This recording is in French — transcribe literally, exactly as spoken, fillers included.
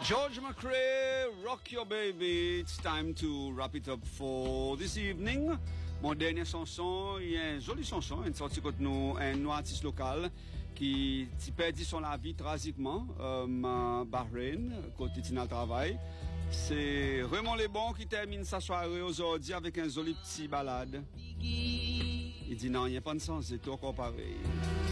George McRae, Rock Your Baby. It's time to wrap it up for this evening. Mon dernier chanson, il y a une jolie chanson, une sortie contre nous, un artiste local qui a perdu son la vie tragiquement euh, à Bahreïn, côté Tina travail. C'est Raymond Lebon qui termine sa soirée aujourd'hui avec un joli petit balade. Il dit non, il n'y a pas de sens, c'est tout encore pareil.